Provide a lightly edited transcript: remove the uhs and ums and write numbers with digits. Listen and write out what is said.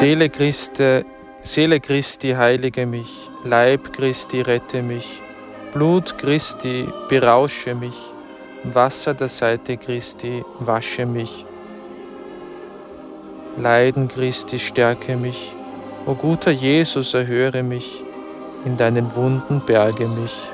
Seele Christi, heilige mich, Leib Christi, rette mich, Blut Christi, berausche mich, Wasser der Seite Christi, wasche mich. Leiden Christi, stärke mich, o guter Jesus, erhöre mich, in deinen Wunden berge mich.